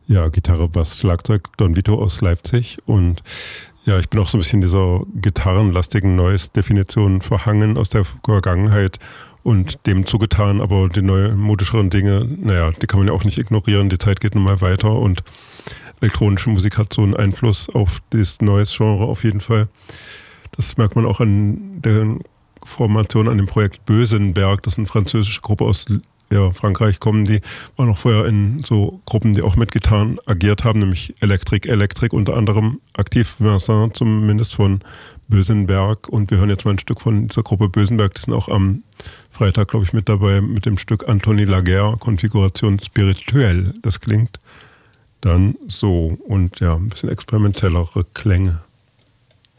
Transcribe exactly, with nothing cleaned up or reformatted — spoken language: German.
Ja, Gitarre, Bass, Schlagzeug, Don Vito aus Leipzig. Und ja, ich bin auch so ein bisschen dieser gitarrenlastigen Noise-Definition verhangen aus der Vergangenheit und dem zugetan, aber die neuen modischeren Dinge, naja, die kann man ja auch nicht ignorieren, die Zeit geht nun mal weiter und elektronische Musik hat so einen Einfluss auf das Noise-Genre auf jeden Fall. Das merkt man auch an der Formation, an dem Projekt Bösenberg, das ist eine französische Gruppe aus ja, Frankreich kommen, die waren noch vorher in so Gruppen, die auch mit Gitarren agiert haben, nämlich Electric Electric unter anderem aktiv, Vincent zumindest von Bösenberg, und wir hören jetzt mal ein Stück von dieser Gruppe Bösenberg, die sind auch am Freitag, glaube ich, mit dabei mit dem Stück Anthony Laguerre, Konfiguration spirituell. Das klingt dann so und ja, ein bisschen experimentellere Klänge.